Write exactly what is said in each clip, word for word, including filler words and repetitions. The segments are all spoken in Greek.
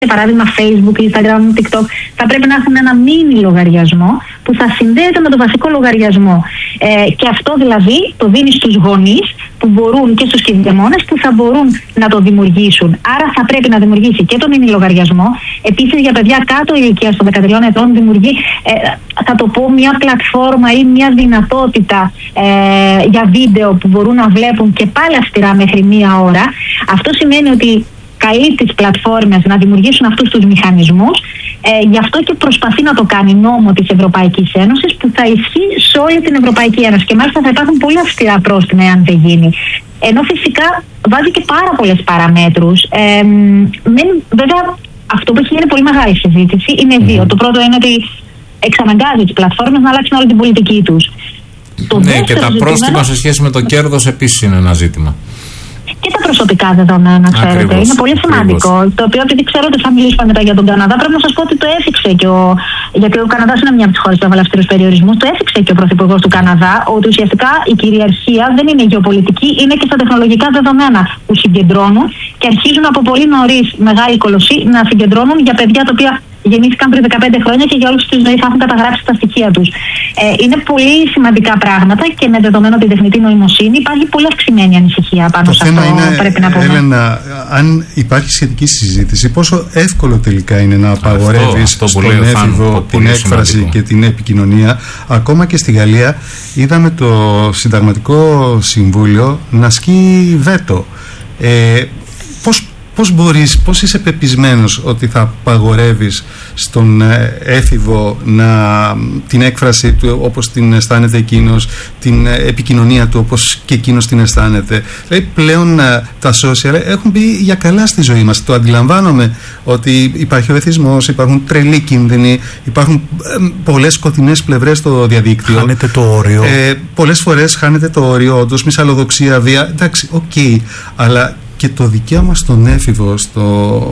για παράδειγμα Facebook, Instagram, TikTok, θα πρέπει να έχουν ένα μίνι λογαριασμό που θα συνδέεται με το βασικό λογαριασμό. Ε, και αυτό δηλαδή το δίνει στους γονείς που μπορούν και στους κηδεμόνες που θα μπορούν να το δημιουργήσουν. Άρα θα πρέπει να δημιουργήσει και το μίνι λογαριασμό. Επίσης για παιδιά κάτω ηλικίας των δεκατριών ετών δημιουργεί, ε, θα το πω, μια πλατφόρμα ή μια δυνατότητα ε, για βίντεο που μπορούν να βλέπουν και πάλι αυστηρά μέχρι μία ώρα. Αυτό σημαίνει ότι καλεί τις πλατφόρμες να δημιουργήσουν αυτούς τους μηχανισμούς. Ε, γι' αυτό και προσπαθεί να το κάνει νόμο της Ευρωπαϊκής Ένωσης που θα ισχύει σε όλη την Ευρωπαϊκή Ένωση. Και μάλιστα θα υπάρχουν πολύ αυστηρά πρόστιμα εάν δεν γίνει. Ενώ φυσικά βάζει και πάρα πολλές παραμέτρους. Ε, μεν, βέβαια, αυτό που έχει γίνει πολύ μεγάλη συζήτηση είναι δύο. Το πρώτο είναι ότι εξαναγκάζει τις πλατφόρμες να αλλάξουν όλη την πολιτική τους. Το ναι, και τα πρόστιμα ζητημένο... σε σχέση με το κέρδος επίσης είναι ένα ζήτημα. Και τα προσωπικά δεδομένα, ξέρετε. Είναι πολύ σημαντικό. Ακριβώς. Το οποίο, επειδή ξέρω ότι θα μιλήσουμε μετά για τον Καναδά, πρέπει να σας πω ότι το έθιξε και ο. Γιατί ο Καναδάς είναι μια από τις χώρες που έβαλε αυστηρούς περιορισμούς. Το έθιξε και ο Πρωθυπουργός του Καναδά, ότι ουσιαστικά η κυριαρχία δεν είναι γεωπολιτική, είναι και στα τεχνολογικά δεδομένα που συγκεντρώνουν και αρχίζουν από πολύ νωρίς μεγάλη κολοσσή να συγκεντρώνουν για παιδιά τα οποία γεννήθηκαν πριν δεκαπέντε χρόνια και για όλους τους ζωή θα έχουν καταγράψει τα στοιχεία τους. Ε, είναι πολύ σημαντικά πράγματα και με δεδομένο τη τεχνητή νοημοσύνη υπάρχει πολύ αυξημένη ανησυχία πάνω το σε αυτό. Είναι, πρέπει να πούμε. Έλενα, αν υπάρχει σχετική συζήτηση, πόσο εύκολο τελικά είναι να απαγορεύεις στον έφηβο την έκφραση σημαντικό. Και την επικοινωνία. Ακόμα και στη Γαλλία είδαμε το Συνταγματικό Συμβούλιο να ασκεί βέτο. Ε, πώς Πώς μπορείς, πώς είσαι πεπισμένος ότι θα απαγορεύεις στον έφηβο να, την έκφραση του όπως την αισθάνεται εκείνος, την επικοινωνία του όπως και εκείνος την αισθάνεται. Δηλαδή πλέον τα social έχουν μπει για καλά στη ζωή μας. Το αντιλαμβάνομαι ότι υπάρχει ο εθισμός, υπάρχουν τρελοί κίνδυνοι, υπάρχουν πολλές σκοτεινές πλευρές στο διαδίκτυο. Χάνεται το όριο. Ε, πολλές φορές χάνεται το όριο, όντως, μυσαλλοδοξία, βία. Εντάξει, οκ, okay, αλλά και το δικαίωμα στον έφηβο, στο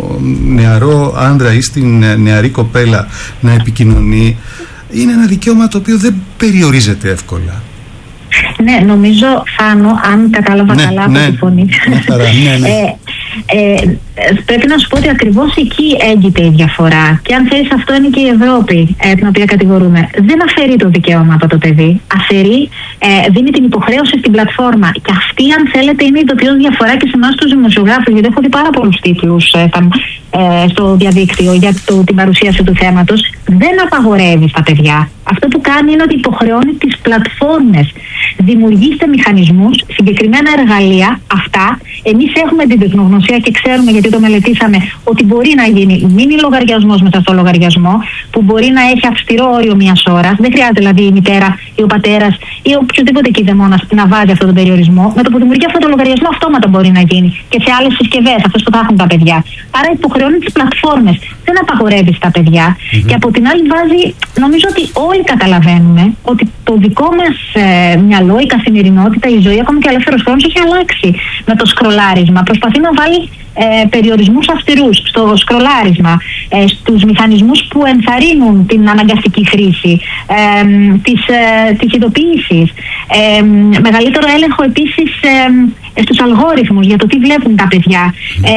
νεαρό άντρα ή στην νεαρή κοπέλα να επικοινωνεί είναι ένα δικαίωμα το οποίο δεν περιορίζεται εύκολα. Ναι, νομίζω, Θάνο, αν κατάλαβα ναι, καλά ναι, από τη φωνή. Ναι, ναι, ναι. ε, ε, πρέπει να σου πω ότι ακριβώς εκεί έγκυται η διαφορά. Και αν θέλεις, αυτό είναι και η Ευρώπη, ε, την οποία κατηγορούμε. Δεν αφαιρεί το δικαίωμα από το παιδί. Αφαιρεί, ε, δίνει την υποχρέωση στην πλατφόρμα. Και αυτή, αν θέλετε, είναι η ειδοποιώς διαφορά και σε εμάς τους δημοσιογράφους. Γιατί έχω δει πάρα πολλούς τίτλους ε, ε, στο διαδίκτυο για το, την παρουσίαση του θέματος. Δεν απαγορεύει στα παιδιά. Αυτό που κάνει είναι ότι υποχρεώνει τις πλατφόρμες. Δημιουργήστε μηχανισμούς, συγκεκριμένα εργαλεία, αυτά. Εμείς έχουμε την τεχνογνωσία και ξέρουμε, γιατί το μελετήσαμε, ότι μπορεί να γίνει μίνι λογαριασμός μέσα στο λογαριασμό, που μπορεί να έχει αυστηρό όριο μιας ώρας. Δεν χρειάζεται δηλαδή η μητέρα ή ο πατέρας ή οποιοδήποτε κηδεμόνας να βάζει αυτόν τον περιορισμό. Με το που δημιουργεί αυτό το λογαριασμό, αυτόματα μπορεί να γίνει. Και σε άλλες συσκευές, αυτές που θα έχουν τα παιδιά. Άρα υποχρεώνει τις πλατφόρμες. Δεν απαγορεύει στα παιδιά. Mm-hmm. Και από την άλλη βάζει, νομίζω ότι όλοι καταλαβαίνουμε ότι το δικό μας ε, μυαλό, η καθημερινότητα, η ζωή, ακόμη και ο ελεύθερος χρόνος έχει αλλάξει με το σκρολάρισμα. Προσπαθεί να βάλει ε, περιορισμούς αυστηρούς στο σκρολάρισμα, ε, στους μηχανισμούς που ενθαρρύνουν την αναγκαστική χρήση, ε, της, ε, της ειδοποίησης. Ε, μεγαλύτερο έλεγχο επίσης ε, στους αλγόριθμους για το τι βλέπουν τα παιδιά. Ε,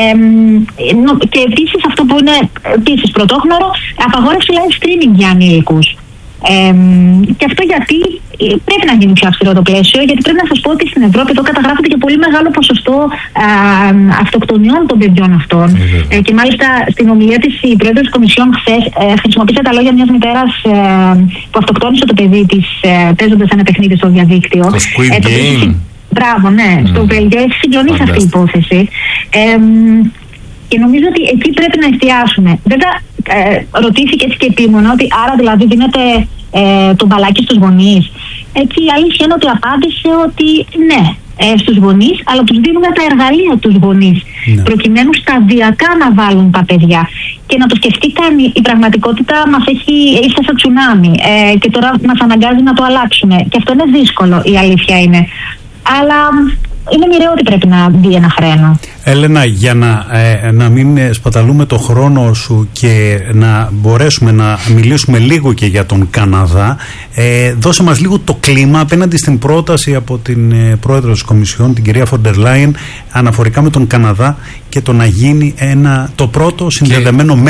και επίσης αυτό που είναι επίσης πρωτόγνωρο, απαγόρευση live streaming για ανήλικους. Ε, και αυτό γιατί πρέπει να γίνει πιο αυστηρό το πλαίσιο, γιατί πρέπει να σας πω ότι στην Ευρώπη εδώ καταγράφεται και πολύ μεγάλο ποσοστό α, αυτοκτονιών των παιδιών αυτών. Mm-hmm. Ε, και μάλιστα στην ομιλία της η πρόεδρος της Κομισιόν χθες ε, χρησιμοποίησε τα λόγια μιας μητέρας ε, που αυτοκτόνησε το παιδί της ε, παίζοντας ένα παιχνίδι στο διαδίκτυο. Το Squid ε, Game. Το, μπράβο, ναι, mm. στο Βέλγιο έχει συγκλονίσει αυτή η υπόθεση. Ε, Και νομίζω ότι εκεί πρέπει να εστιάσουμε. Βέβαια, ε, ρωτήθηκε έτσι και επίμονα ότι άρα δηλαδή δίνεται ε, το μπαλάκι στους γονείς. Εκεί η αλήθεια είναι ότι απάντησε ότι ναι, ε, στους γονείς, αλλά τους δίνουμε τα εργαλεία τους γονείς. Ναι. Προκειμένου σταδιακά να βάλουν τα παιδιά. Και να το σκεφτεί καν, η πραγματικότητα μας έχει ήρθε σε τσουνάμι ε, και τώρα μας αναγκάζει να το αλλάξουμε. Και αυτό είναι δύσκολο, η αλήθεια είναι. Αλλά είναι μοιραίο ότι πρέπει να μπει ένα φρένο. Έλενα, για να, ε, να μην σπαταλούμε το χρόνο σου και να μπορέσουμε να μιλήσουμε λίγο και για τον Καναδά, ε, δώσε μας λίγο το κλίμα απέναντι στην πρόταση από την ε, πρόεδρο της Κομισιόν, την κυρία Φοντερ Λάιεν, αναφορικά με τον Καναδά και το να γίνει ένα, το πρώτο συνδεδεμένο